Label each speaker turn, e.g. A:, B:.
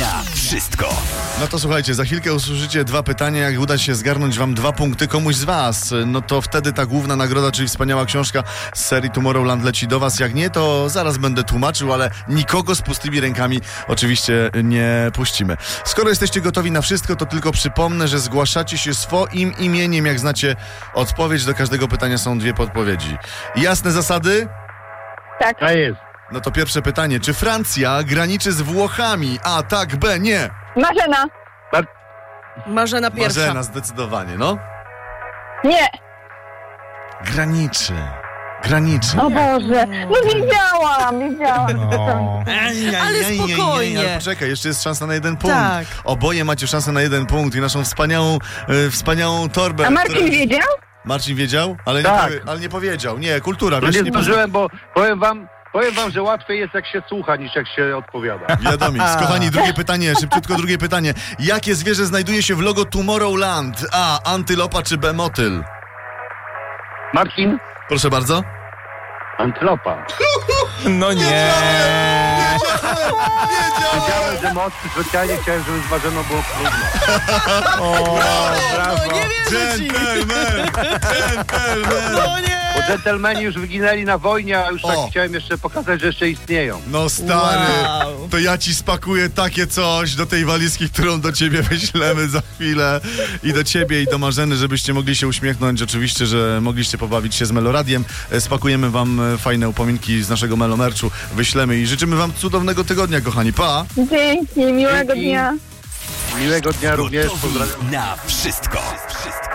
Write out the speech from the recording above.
A: na wszystko.
B: No to słuchajcie, za chwilkę usłyszycie 2 pytania. Jak uda się zgarnąć wam 2 punkty komuś z was, no to wtedy ta główna nagroda, czyli wspaniała książka z serii Tomorrowland leci do was. Jak nie, to zaraz będę tłumaczył, ale nikogo z pustymi rękami oczywiście nie puścimy. Skoro jesteście gotowi na wszystko, to tylko przypomnę, że zgłaszacie się swoim imieniem. Jak znacie odpowiedź, do każdego pytania są 2 podpowiedzi. Jasne zasady?
C: Tak.
D: To jest.
B: No to pierwsze pytanie. Czy Francja graniczy z Włochami? A, tak, B, nie.
C: Marzena.
E: Marzena pierwsza.
B: Marzena, zdecydowanie, no.
C: Nie.
B: Graniczy.
C: O Boże. No wiedziałam.
E: Ale spokojnie.
B: Ale poczekaj, jeszcze jest szansa na 1 punkt.
E: Tak.
B: Oboje macie szansę na 1 punkt i naszą wspaniałą torbę.
C: A Marcin wiedział?
B: Marcin wiedział? Ale,
D: Tak.
B: ale nie powiedział. Nie, kultura.
D: No
B: Wiesz,
D: nie
B: nie
D: zdążyłem, bo powiem wam, że łatwiej jest jak się słucha niż jak się odpowiada.
B: Wiadomic. Kochani, drugie pytanie, szybciutko drugie pytanie. Jakie zwierzę znajduje się w logo Tomorrowland? A, antylopa czy B, motyl?
D: Marcin?
B: Proszę bardzo.
D: Antylopa.
F: No nie.
D: Wiedziałem, że mocno specjalnie chciałem, żeby z Marzeną było trudno.
E: No nie wierzę ci.
B: Gentleman.
E: No nie.
D: Bo dżentelmeni już wyginęli na wojnie, a już tak
B: O.
D: chciałem jeszcze pokazać, że jeszcze istnieją.
B: No stary,
E: Wow.
B: to ja ci spakuję takie coś do tej walizki, którą do ciebie wyślemy za chwilę. I do ciebie, i do Marzeny, żebyście mogli się uśmiechnąć. Oczywiście, że mogliście pobawić się z Meloradiem. Spakujemy wam fajne upominki z naszego Melomerczu. Wyślemy i życzymy wam cudownego tygodnia, kochani. Pa!
C: Dzięki. Miłego
D: Dzięki.
C: dnia.
D: Miłego dnia również.
A: Gotowi
D: Pozdrawiam.
A: na wszystko.